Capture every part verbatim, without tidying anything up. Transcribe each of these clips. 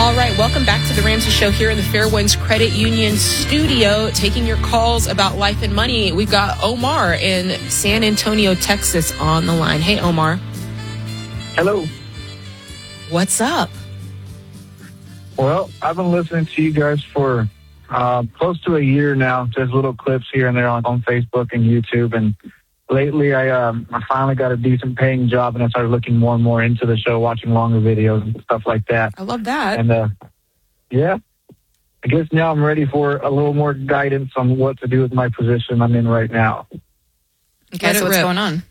All right, welcome back to the Ramsey Show here in the Fairwinds Credit Union studio, taking your calls about life and money. We've got Omar in San Antonio, Texas on the line. Hey, Omar. Hello. What's up? Well, I've been listening to you guys for uh, close to a year now, just little clips here and there on, on Facebook and YouTube. And lately, I um, I finally got a decent paying job, and I started looking more and more into the show, watching longer videos and stuff like that. I love that. And uh, yeah, I guess now I'm ready for a little more guidance on what to do with my position I'm in right now. Okay, so what's going on?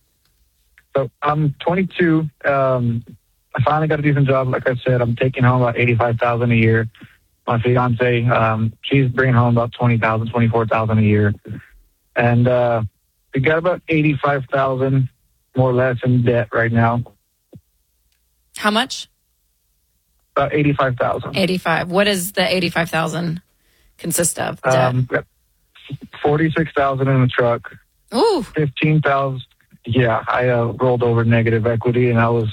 So I'm twenty-two. Um, I finally got a decent job. Like I said, I'm taking home about eighty-five thousand dollars a year. My fiance, um, she's bringing home about twenty thousand dollars, twenty-four thousand dollars a year. And uh, we got about eighty-five thousand dollars more or less in debt right now. How much? About eighty-five thousand dollars. eighty-five. What does the eighty-five thousand dollars consist of? Um, forty-six thousand dollars in the truck. Ooh. fifteen thousand dollars. Yeah, I uh, rolled over negative equity, and I was,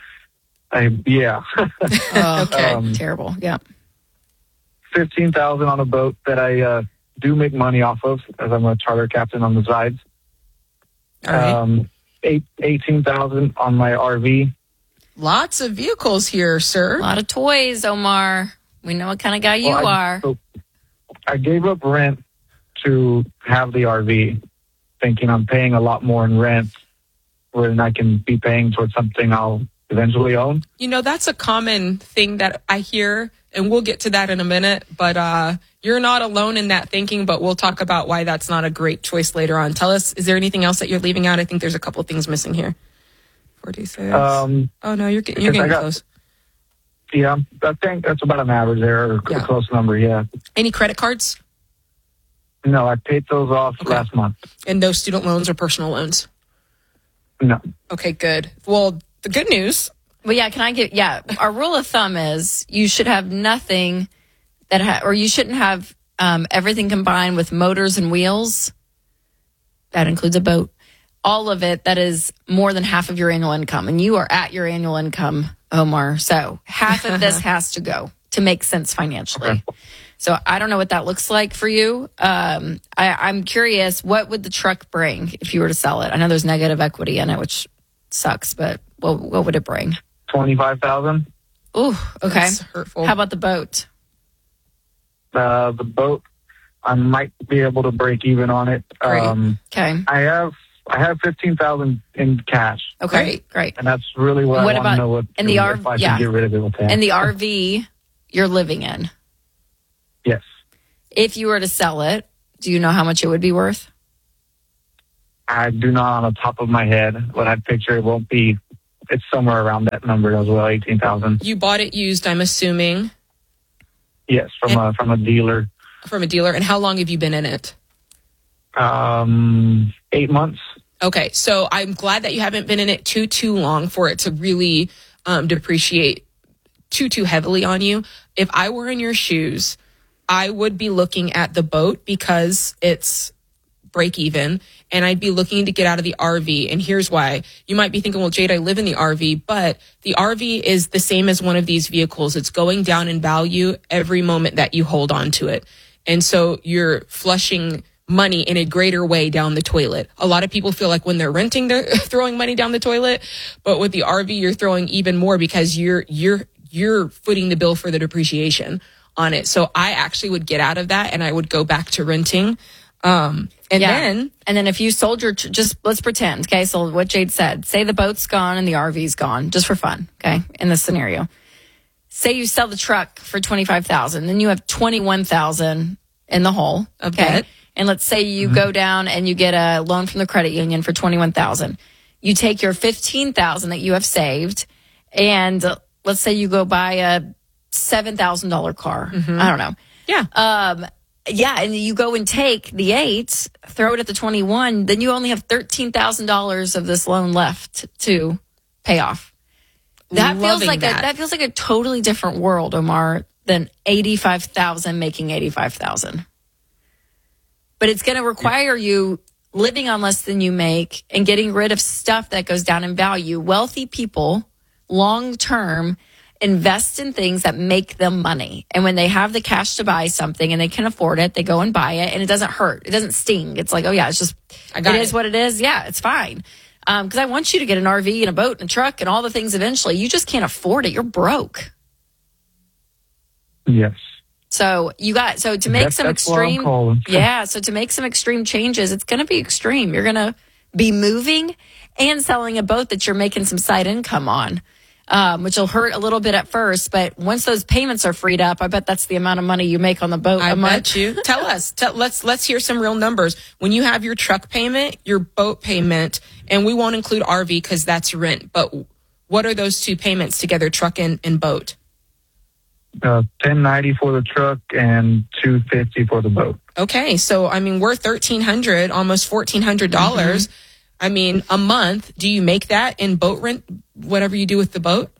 I yeah. Oh, okay. um, Terrible. Yeah. fifteen thousand dollars on a boat that I uh, do make money off of, as I'm a charter captain on the sides. All right. Um, eight, eighteen thousand dollars on my R V. Lots of vehicles here, sir. A lot of toys, Omar. We know what kind of guy you Well, I, are. so I gave up rent to have the R V, thinking I'm paying a lot more in rent when I can be paying towards something I'll eventually own. You know, that's a common thing that I hear, and we'll get to that in a minute, but uh, you're not alone in that thinking, but we'll talk about why that's not a great choice later on. Tell us, is there anything else that you're leaving out? I think there's a couple of things missing here. forty-six. Um, oh, no, you're, getting you're getting got, close. Yeah, I think that's about an average there, or yeah. a close number, yeah. Any credit cards? No, I paid those off okay. last month. And no student loans or personal loans? No. Okay, good. Well, the good news. Well, yeah, can I get, yeah, our rule of thumb is you should have nothing that, ha- or you shouldn't have um, everything combined with motors and wheels. That includes a boat. All of it that is more than half of your annual income. And you are at your annual income, Omar. So half of this has to go to make sense financially. Okay. So I don't know what that looks like for you. Um, I, I'm curious, what would the truck bring if you were to sell it? I know there's negative equity in it, which sucks, but what, what would it bring? twenty-five thousand dollars. Ooh, okay. That's hurtful. How about the boat? Uh, the boat, I might be able to break even on it. Great. Um, okay. I have I have fifteen thousand dollars in cash. Okay, great. great. And that's really what, what I want to know what, and the R V, if I yeah. can get rid of it with that. And the R V you're living in? Yes. If you were to sell it, do you know how much it would be worth? I do not on the top of my head. What I picture it won't be, it's somewhere around that number as well, eighteen thousand. You bought it used, I'm assuming. Yes, from and, a from a dealer. From a dealer. And how long have you been in it? Um, eight months. Okay, so I'm glad that you haven't been in it too, too long for it to really um, depreciate too, too heavily on you. If I were in your shoes, I would be looking at the boat because it's break even, and I'd be looking to get out of the R V. And here's why. You might be thinking, well, Jade, I live in the R V, but the R V is the same as one of these vehicles. It's going down in value every moment that you hold on to it. And so you're flushing money in a greater way down the toilet. A lot of people feel like when they're renting, they're throwing money down the toilet, but with the R V, you're throwing even more because you're, you're, you're footing the bill for the depreciation on it. So I actually would get out of that and I would go back to renting. Um, and yeah. then, and then if you sold your, just let's pretend, okay. So what Jade said, say the boat's gone and the R V's gone, just for fun. Okay. In this scenario, say you sell the truck for twenty-five thousand, then you have twenty-one thousand in the hole. Okay. And let's say you mm-hmm. go down and you get a loan from the credit union for twenty-one thousand. You take your fifteen thousand that you have saved, and let's say you go buy a seven thousand dollars car. Mm-hmm. I don't know. Yeah. Um, yeah. And you go and take the eight, throw it at the twenty-one, then you only have thirteen thousand dollars of this loan left to pay off. That Loving feels like that. a, that feels like a totally different world, Omar, than eighty-five thousand making eighty-five thousand. But it's going to require you living on less than you make and getting rid of stuff that goes down in value. Wealthy people, long term, invest in things that make them money. And when they have the cash to buy something and they can afford it, they go and buy it and it doesn't hurt. It doesn't sting. It's like, oh yeah, it's just, I got it it. is what it is. Yeah, it's fine. Um, cause I want you to get an R V and a boat and a truck and all the things eventually. You just can't afford it. You're broke. Yes. So you got, so to make That's- some that's why I'm extreme, calling. yeah. So to make some extreme changes, it's going to be extreme. You're going to be moving and selling a boat that you're making some side income on, um, which will hurt a little bit at first. But once those payments are freed up, I bet that's the amount of money you make on the boat I a month. bet you. Tell us. Tell, let's let's hear some real numbers. When you have your truck payment, your boat payment, and we won't include R V because that's rent. But what are those two payments together, truck and, and boat? Uh, ten ninety for the truck and two fifty for the boat. Okay, so I mean we're thirteen hundred, almost fourteen hundred dollars. Mm-hmm. I mean a month. Do you make that in boat rent? Whatever you do with the boat.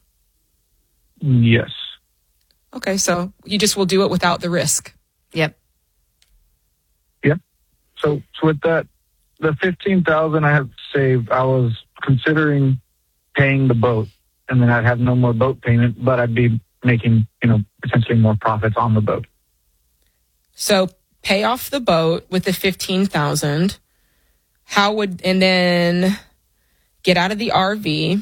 Yes. Okay, so you just will do it without the risk. Yep. Yep. So, so with that, the fifteen thousand I have saved, I was considering paying the boat, and then I'd have no more boat payment, but I'd be making, you know, potentially more profits on the boat. So pay off the boat with the fifteen thousand. How would, and then get out of the R V,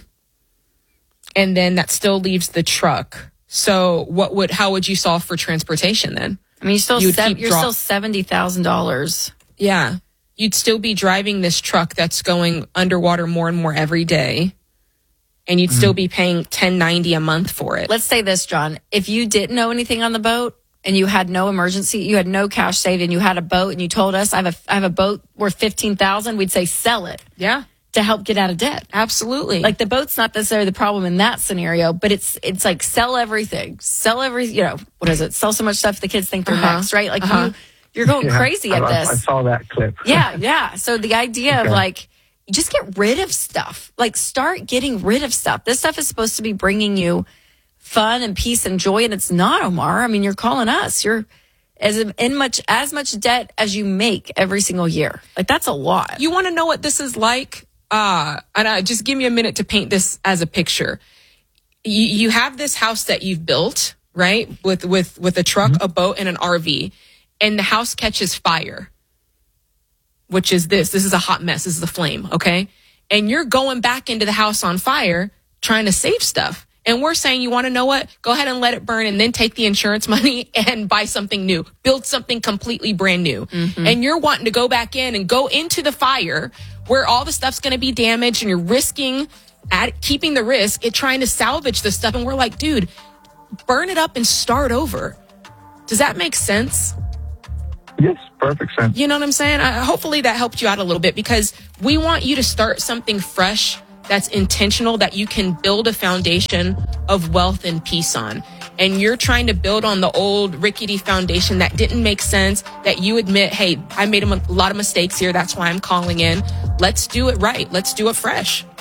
and then that still leaves the truck. So what would, how would you solve for transportation then? I mean, you still You'd sev- keep you're drop- still seventy thousand dollars. Yeah. You'd still be driving this truck that's going underwater more and more every day. And you'd mm-hmm. still be paying ten ninety a month for it. Let's say this, John. If you didn't know anything on the boat and you had no emergency, you had no cash saved, and you had a boat, and you told us, I have a, I have a boat worth fifteen thousand, we'd say sell it. Yeah. To help get out of debt. Absolutely. Like the boat's not necessarily the problem in that scenario, but it's it's like sell everything. Sell every, you know, what is it? Sell so much stuff the kids think they're uh-huh. next, right? Like uh-huh. you, you're going yeah, crazy I, at this. I, I saw that clip. yeah, yeah. So the idea okay. of like, just get rid of stuff. Like start getting rid of stuff. This stuff is supposed to be bringing you fun and peace and joy, and it's not, Omar. I mean, you're calling us. You're as in much as much debt as you make every single year. Like that's a lot. You want to know what this is like? Uh, and uh, just give me a minute to paint this as a picture. You, you have this house that you've built, right? With with with a truck, mm-hmm. a boat, and an R V, and the house catches fire. Which is this. This is a hot mess. This is a flame, okay? And you're going back into the house on fire trying to save stuff. And we're saying, you want to know what? Go ahead and let it burn and then take the insurance money and buy something new. Build something completely brand new. Mm-hmm. And you're wanting to go back in and go into the fire where all the stuff's going to be damaged and you're risking at keeping the risk at trying to salvage the stuff. And we're like, dude, burn it up and start over. Does that make sense? Yes, perfect sense. You know what I'm saying? Uh, hopefully that helped you out a little bit because we want you to start something fresh that's intentional, that you can build a foundation of wealth and peace on. And you're trying to build on the old rickety foundation that didn't make sense, that you admit, hey, I made a, m- a lot of mistakes here. That's why I'm calling in. Let's do it right. Let's do it fresh.